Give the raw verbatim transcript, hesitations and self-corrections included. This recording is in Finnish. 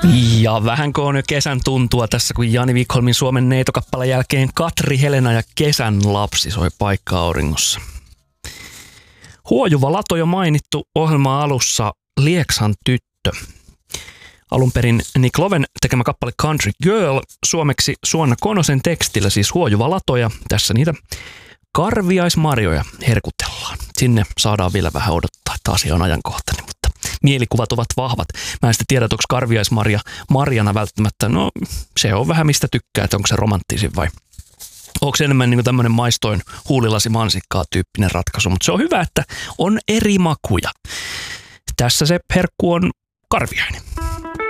Ja vähänkö on jo kesän tuntua tässä, kun Jani Wikholmin Suomen neitokappaleen jälkeen Katri, Helena ja Kesän lapsi soi Paikka auringossa. Huojuva lato jo mainittu ohjelman alussa, Lieksan tyttö. Alun perin Nick Loven tekemä kappale Country Girl, suomeksi Suonna Konosen tekstillä, siis Huojuva lato, ja tässä niitä karviaismarjoja herkutellaan. Sinne saadaan vielä vähän odottaa, että asia on ajankohtainen, mutta mielikuvat ovat vahvat. Mä en sitten tiedä, onko karviaismarja marjana välttämättä, no se on vähän mistä tykkää, että onko se romanttisin vai onko se enemmän niin kuin tämmöinen maistoin huulilasi mansikkaa tyyppinen ratkaisu, mutta se on hyvä, että on eri makuja. Tässä se herkku on karviainen.